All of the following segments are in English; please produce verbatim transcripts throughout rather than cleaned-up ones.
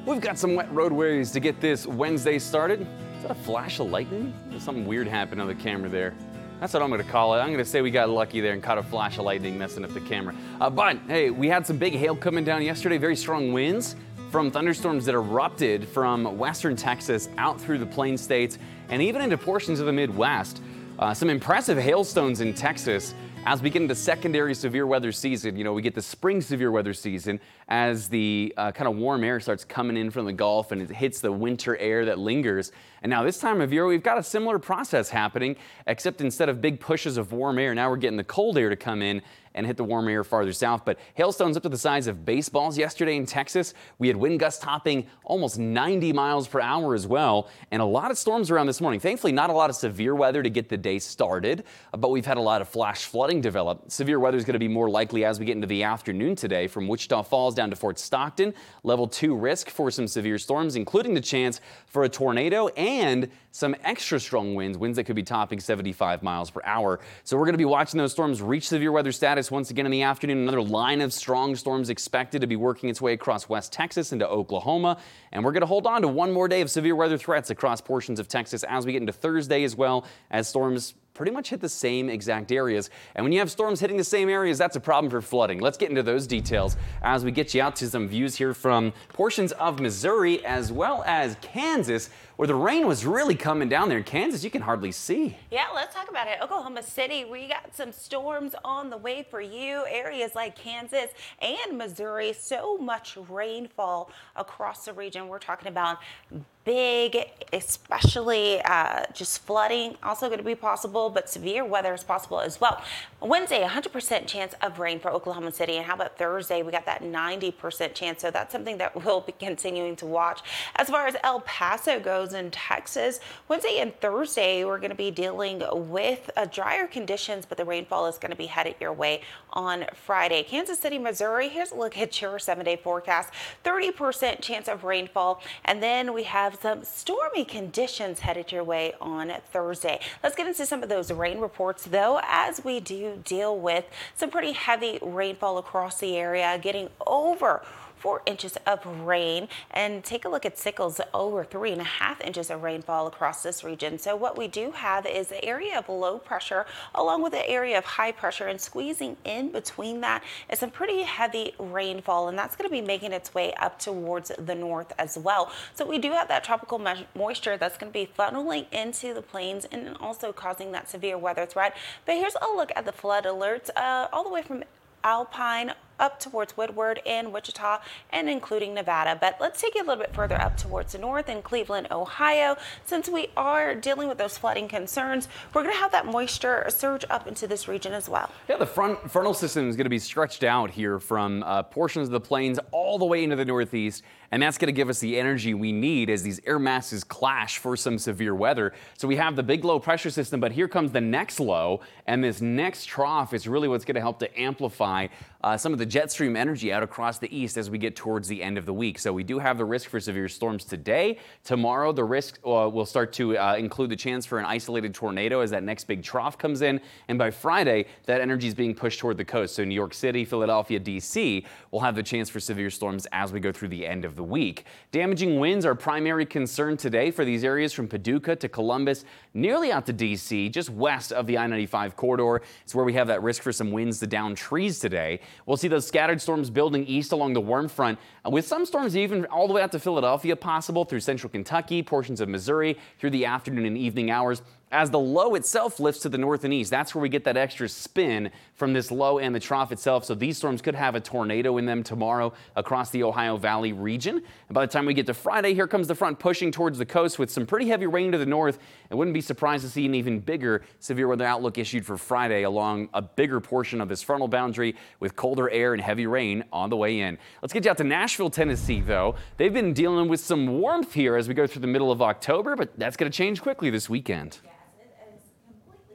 We've got some wet roadways to get this Wednesday started. Is that a flash of lightning? There's something weird happened on the camera there. That's what I'm going to call it. I'm going to say we got lucky there and caught a flash of lightning messing up the camera. Uh, but, hey, we had some big hail coming down yesterday, very strong winds from thunderstorms that erupted from western Texas out through the Plain States and even into portions of the Midwest. Uh, some impressive hailstones in Texas as we get into secondary severe weather season. You know, we get the spring severe weather season as the uh, kind of warm air starts coming in from the Gulf and it hits the winter air that lingers. And now this time of year, we've got a similar process happening, except instead of big pushes of warm air, now we're getting the cold air to come in and hit the warm air farther south. But hailstones up to the size of baseballs yesterday in Texas. We had wind gusts topping almost ninety miles per hour as well, and a lot of storms around this morning. Thankfully, not a lot of severe weather to get the day started, but we've had a lot of flash flooding develop. Severe weather is going to be more likely as we get into the afternoon today from Wichita Falls down to Fort Stockton. Level two risk for some severe storms, including the chance for a tornado and some extra strong winds, winds that could be topping seventy-five miles per hour. So we're going to be watching those storms reach severe weather status once again in the afternoon. Another line of strong storms expected to be working its way across West Texas into Oklahoma. And we're going to hold on to one more day of severe weather threats across portions of Texas as we get into Thursday, as well as storms pretty much hit the same exact areas. And when you have storms hitting the same areas, that's a problem for flooding. Let's get into those details as we get you out to some views here from portions of Missouri as well as Kansas, where the rain was really coming down there. In Kansas, you can hardly see. Yeah, let's talk about it. Oklahoma City, we got some storms on the way for you. Areas like Kansas and Missouri, so much rainfall across the region. We're talking about big, especially uh, just flooding, also going to be possible, but severe weather is possible as well. Wednesday, one hundred percent chance of rain for Oklahoma City. And how about Thursday? We got that ninety percent chance. So that's something that we'll be continuing to watch. As far as El Paso goes in Texas, Wednesday and Thursday, we're going to be dealing with uh, drier conditions, but the rainfall is going to be headed your way on Friday. Kansas City, Missouri, here's a look at your seven-day forecast. thirty percent chance of rainfall. And then we have some stormy conditions headed your way on Thursday. Let's get into some of those rain reports, though, as we do deal with some pretty heavy rainfall across the area, getting over four inches of rain, and take a look at Sickles, over three and a half inches of rainfall across this region. So what we do have is the area of low pressure along with the area of high pressure, and squeezing in between that is some pretty heavy rainfall, and that's going to be making its way up towards the north as well. So we do have that tropical moisture that's going to be funneling into the plains and also causing that severe weather threat. But here's a look at the flood alerts uh, all the way from Alpine up towards Woodward and Wichita and including Nevada. But let's take it a little bit further up towards the north in Cleveland, Ohio. Since we are dealing with those flooding concerns, we're going to have that moisture surge up into this region as well. Yeah, the front frontal system is going to be stretched out here from uh, portions of the plains all the way into the northeast. And that's going to give us the energy we need as these air masses clash for some severe weather. So we have the big low pressure system, but here comes the next low. And this next trough is really what's going to help to amplify uh, some of the jet stream energy out across the east as we get towards the end of the week. So we do have the risk for severe storms today. Tomorrow, the risk uh, will start to uh, include the chance for an isolated tornado as that next big trough comes in. And by Friday, that energy is being pushed toward the coast. So New York City, Philadelphia, D C will have the chance for severe storms as we go through the end of the week. Damaging winds are primary concern today for these areas from Paducah to Columbus, nearly out to D C, just west of the I ninety-five corridor. It's where we have that risk for some winds to down trees today. We'll see those scattered storms building east along the warm front, uh, with some storms even all the way out to Philadelphia possible through central Kentucky, portions of Missouri through the afternoon and evening hours. As the low itself lifts to the north and east, that's where we get that extra spin from this low and the trough itself. So these storms could have a tornado in them tomorrow across the Ohio Valley region. And by the time we get to Friday, here comes the front pushing towards the coast with some pretty heavy rain to the north. I wouldn't be surprised to see an even bigger severe weather outlook issued for Friday along a bigger portion of this frontal boundary with colder air and heavy rain on the way in. Let's get you out to Nashville, Tennessee, though. They've been dealing with some warmth here as we go through the middle of October, but that's going to change quickly this weekend. Yes, it is completely going to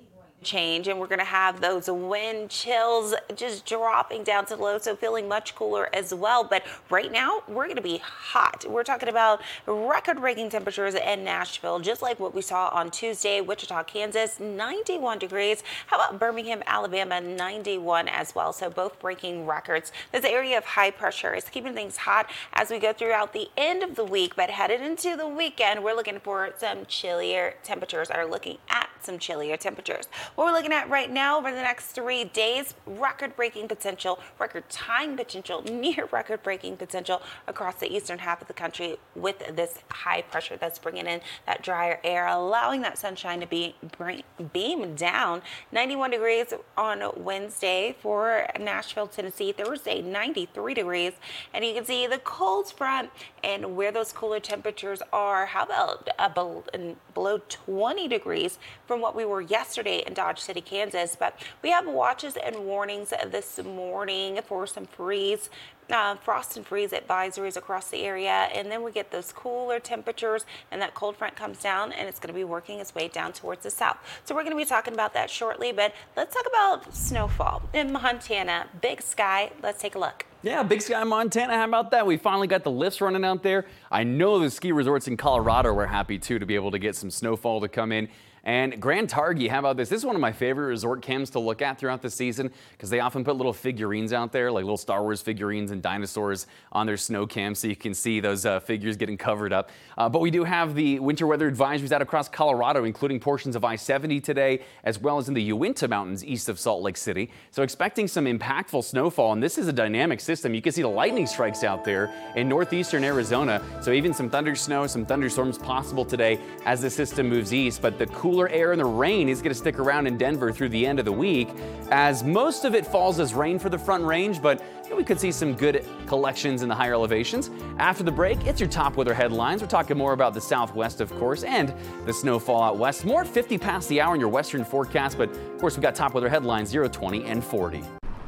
change, and we're going to have those wind chills just dropping down to the low, so feeling much cooler as well. But right now we're going to be hot. We're talking about record-breaking temperatures in Nashville, just like what we saw on Tuesday. Wichita, Kansas, ninety-one degrees. How about Birmingham, Alabama, ninety-one as well. So both breaking records. This area of high pressure is keeping things hot as we go throughout the end of the week, but headed into the weekend, we're looking for some chillier temperatures, are looking at some chillier temperatures. What we're looking at right now over the next three days, record-breaking potential, record-tying potential, near record-breaking potential across the eastern half of the country with this high pressure that's bringing in that drier air, allowing that sunshine to be bring, beam down. ninety-one degrees on Wednesday for Nashville, Tennessee. Thursday, ninety-three degrees. And you can see the cold front and where those cooler temperatures are. How about uh, below twenty degrees from what we were yesterday in Dodge City, Kansas? But we have watches and warnings this morning for some freeze. Uh, frost and freeze advisories across the area, and then we get those cooler temperatures and that cold front comes down and it's going to be working its way down towards the south. So we're going to be talking about that shortly, but let's talk about snowfall in Montana. Big Sky, let's take a look. Yeah, Big Sky, Montana. How about that? We finally got the lifts running out there. I know the ski resorts in Colorado were happy too to be able to get some snowfall to come in. And Grand Targhee, how about this? This is one of my favorite resort cams to look at throughout the season because they often put little figurines out there, like little Star Wars figurines and dinosaurs on their snow cams, so you can see those uh, figures getting covered up. Uh, but we do have the winter weather advisories out across Colorado, including portions of I seventy today, as well as in the Uinta Mountains east of Salt Lake City. So expecting some impactful snowfall, and this is a dynamic system. You can see the lightning strikes out there in northeastern Arizona. So even some thunder snow, some thunderstorms possible today as the system moves east, but the cool Cooler air and the rain is going to stick around in Denver through the end of the week, as most of it falls as rain for the Front Range, but you know, we could see some good collections in the higher elevations. After the break, it's your top weather headlines. We're talking more about the southwest, of course, and the snowfall out west. More fifty past the hour in your western forecast, but of course we got top weather headlines zero, twenty, and forty.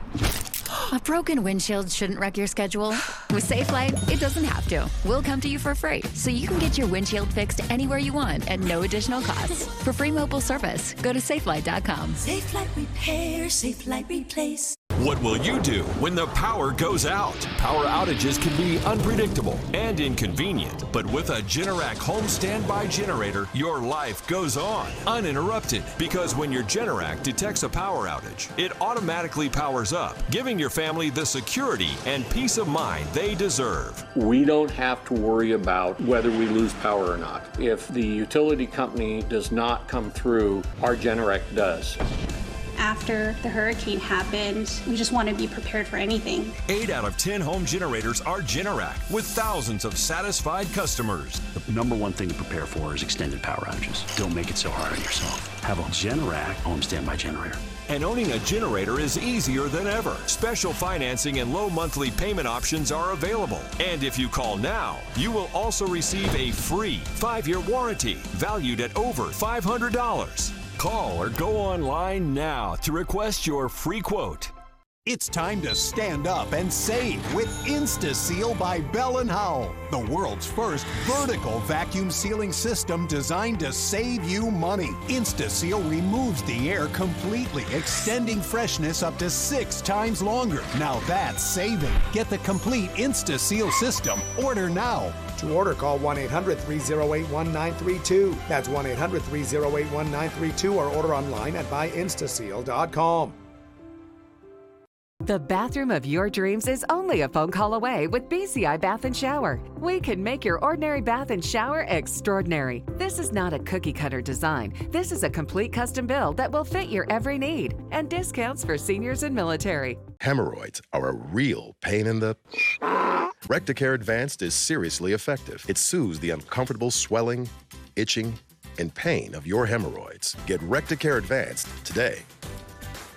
A broken windshield shouldn't wreck your schedule. With Safelite, it doesn't have to. We'll come to you for free, so you can get your windshield fixed anywhere you want at no additional cost. For free mobile service, go to safelite dot com. Safelite Repair, Safelite Replace. What will you do when the power goes out? Power outages can be unpredictable and inconvenient, but with a Generac home standby generator, your life goes on uninterrupted, because when your Generac detects a power outage, it automatically powers up, giving your family the security and peace of mind they deserve. We don't have to worry about whether we lose power or not. If the utility company does not come through, our Generac does. After the hurricane happened, we just want to be prepared for anything. Eight out of ten home generators are Generac, with thousands of satisfied customers. The number one thing to prepare for is extended power outages. Don't make it so hard on yourself. Have a Generac home standby generator. And owning a generator is easier than ever. Special financing and low monthly payment options are available. And if you call now, you will also receive a free five-year warranty valued at over five hundred dollars. Call or go online now to request your free quote. It's time to stand up and save with InstaSeal by Bell and Howell, the world's first vertical vacuum sealing system designed to save you money. InstaSeal removes the air completely, extending freshness up to six times longer. Now that's saving. Get the complete InstaSeal system. Order now. To order, call one eight hundred, three oh eight, one nine three two. That's one eight hundred, three oh eight, one nine three two, or order online at buy insta seal dot com. The bathroom of your dreams is only a phone call away with B C I Bath and Shower. We can make your ordinary bath and shower extraordinary. This is not a cookie cutter design. This is a complete custom build that will fit your every need, and discounts for seniors and military. Hemorrhoids are a real pain in the... Recticare Advanced is seriously effective. It soothes the uncomfortable swelling, itching, and pain of your hemorrhoids. Get Recticare Advanced today.